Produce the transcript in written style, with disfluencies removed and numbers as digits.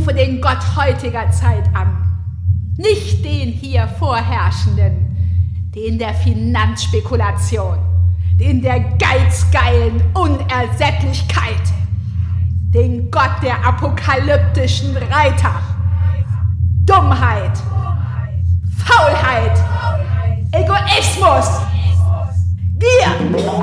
rufe den Gott heutiger Zeit an. Nicht den hier vorherrschenden, den der Finanzspekulation, den der geizgeilen Unersättlichkeit, den Gott der apokalyptischen Reiter, Dummheit, Faulheit, Egoismus, Gier,